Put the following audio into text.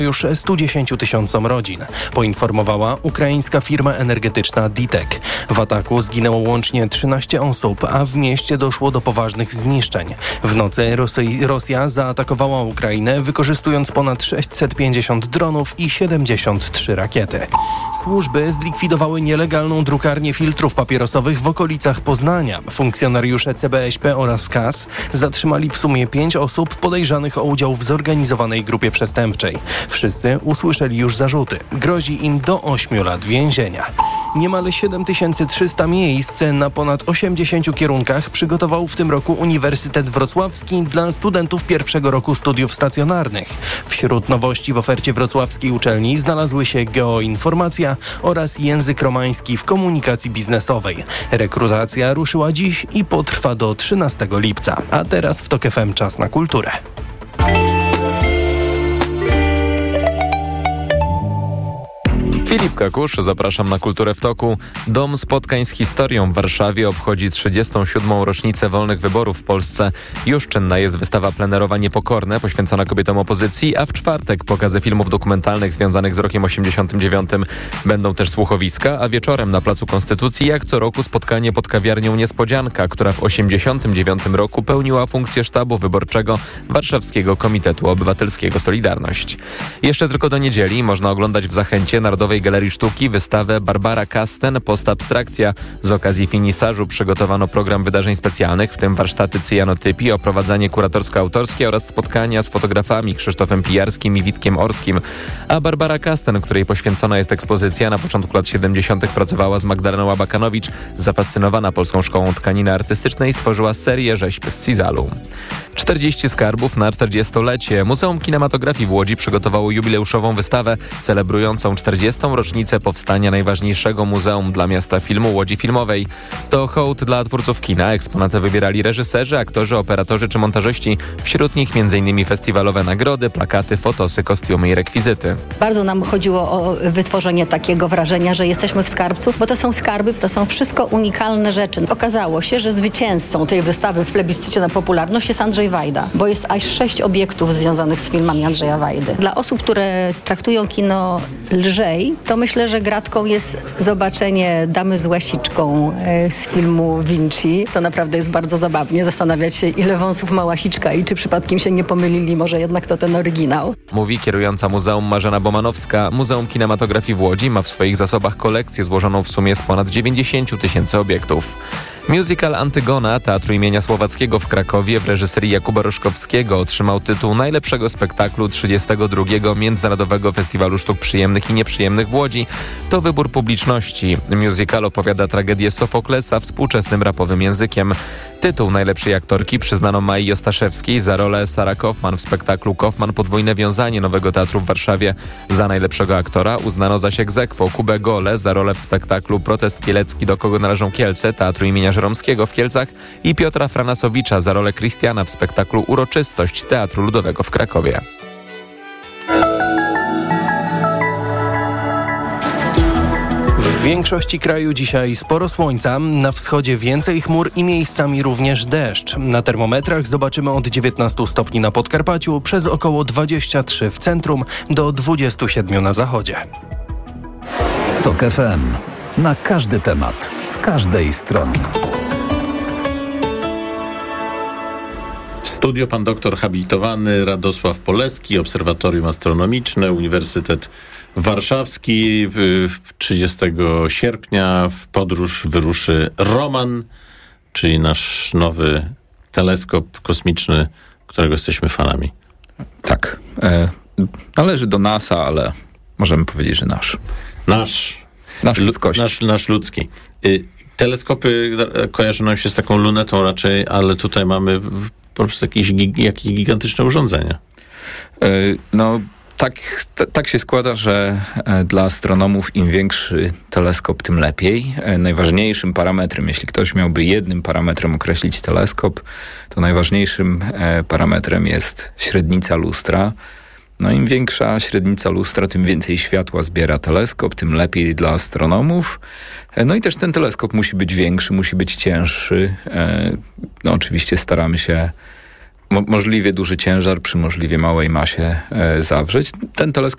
już 110 000 rodzin, poinformowała ukraińska firma energetyczna DTEK. W ataku zginęło łącznie 13 osób, a w mieście doszło do poważnych zniszczeń. W nocy Rosja zaatakowała Ukrainę, wykorzystując ponad 650 dronów i 73 rakiety. Służby zlikwidowały nielegalną drukarnię filtrów papierosowych w okolicach Poznania. Funkcjonariusze CBŚP oraz KAS zatrzymali w sumie 5 osób podejrzanych o udział w zorganizowanej grupie przestępczej. Wszyscy usłyszeli już zarzuty. Grozi im do 8 lat więzienia. Niemal 7300 miejsc na ponad 80 kierunkach przygotował w tym roku Uniwersytet Wrocławski dla studentów pierwszego roku studiów stacjonarnych. Wśród nowości w ofercie wrocławskiej uczelni znalazły się geoinformacja oraz język romański w komunikacji biznesowej. Rekrutacja ruszyła dziś i potrwa do 13 lipca. A teraz w TOK FM czas na kulturę. Filip Kakusz, zapraszam na Kulturę w Toku. Dom Spotkań z Historią w Warszawie obchodzi 37. rocznicę wolnych wyborów w Polsce. Już czynna jest wystawa plenerowa Niepokorne, poświęcona kobietom opozycji, a w czwartek pokazy filmów dokumentalnych związanych z rokiem 89. Będą też słuchowiska, a wieczorem na Placu Konstytucji jak co roku spotkanie pod kawiarnią Niespodzianka, która w 89 roku pełniła funkcję sztabu wyborczego Warszawskiego Komitetu Obywatelskiego Solidarność. Jeszcze tylko do niedzieli można oglądać w Zachęcie Narodowej Galerii Sztuki wystawę Barbara Kasten Postabstrakcja. Z okazji finisażu przygotowano program wydarzeń specjalnych, w tym warsztaty cyjanotypii, oprowadzanie kuratorsko-autorskie oraz spotkania z fotografami Krzysztofem Pijarskim i Witkiem Orskim. A Barbara Kasten, której poświęcona jest ekspozycja, na początku lat 70. pracowała z Magdaleną Abakanowicz. Zafascynowana polską szkołą tkaniny artystycznej stworzyła serię rzeźb z Cizalu. 40 skarbów na 40-lecie. Muzeum Kinematografii w Łodzi przygotowało jubileuszową wystawę celebrującą 40. rocznicę powstania najważniejszego muzeum dla miasta filmu Łodzi Filmowej. To hołd dla twórców kina. Eksponaty wybierali reżyserzy, aktorzy, operatorzy czy montażyści. Wśród nich m.in. festiwalowe nagrody, plakaty, fotosy, kostiumy i rekwizyty. Bardzo nam chodziło o wytworzenie takiego wrażenia, że jesteśmy w skarbcu, bo to są skarby, to są wszystko unikalne rzeczy. Okazało się, że zwycięzcą tej wystawy w plebiscycie na popularność jest Andrzej Wajda, bo jest aż 6 obiektów związanych z filmami Andrzeja Wajdy. Dla osób, które traktują kino lżej, to myślę, że gratką jest zobaczenie Damy z łasiczką z filmu Vinci. To naprawdę jest bardzo zabawnie zastanawiać się, ile wąsów ma łasiczka i czy przypadkiem się nie pomylili, może jednak to ten oryginał. Mówi kierująca muzeum Marzena Bomanowska. Muzeum Kinematografii w Łodzi ma w swoich zasobach kolekcję złożoną w sumie z ponad 90 000 obiektów. Musical Antygona Teatru imienia Słowackiego w Krakowie w reżyserii Jakuba Roszkowskiego otrzymał tytuł najlepszego spektaklu 32. Międzynarodowego Festiwalu Sztuk Przyjemnych i Nieprzyjemnych w Łodzi. To wybór publiczności. Musical opowiada tragedię Sofoklesa współczesnym rapowym językiem. Tytuł najlepszej aktorki przyznano Mai Ostaszewskiej za rolę Sarah Kaufman w spektaklu Kaufman Podwójne wiązanie Nowego Teatru w Warszawie. Za najlepszego aktora uznano zaś ex aequo Kubę Gole za rolę w spektaklu Protest Kielecki, do kogo należą Kielce Teatru imienia Żeromskiego w Kielcach i Piotra Franasowicza za rolę Krystiana w spektaklu Uroczystość Teatru Ludowego w Krakowie. W większości kraju dzisiaj sporo słońca, na wschodzie więcej chmur i miejscami również deszcz. Na termometrach zobaczymy od 19 stopni na Podkarpaciu, przez około 23 w centrum, do 27 na zachodzie. TOK FM. Na każdy temat, z każdej strony. W studio pan doktor habilitowany Radosław Poleski, Obserwatorium Astronomiczne, Uniwersytet Warszawski. 30 sierpnia w podróż wyruszy Roman, czyli nasz nowy teleskop kosmiczny, którego jesteśmy fanami. Tak. Należy do NASA, ale możemy powiedzieć, że nasz. Nasz ludzkości. Nasz ludzki. Teleskopy kojarzą nam się z taką lunetą raczej, ale tutaj mamy po prostu jakieś gigantyczne urządzenia. Tak się składa, że dla astronomów im większy teleskop, tym lepiej. Najważniejszym parametrem, jeśli ktoś miałby jednym parametrem określić teleskop, to najważniejszym parametrem jest średnica lustra. No im większa średnica lustra, tym więcej światła zbiera teleskop, tym lepiej dla astronomów. No i też ten teleskop musi być większy, musi być cięższy. No oczywiście staramy się możliwie duży ciężar przy możliwie małej masie zawrzeć. Ten teleskop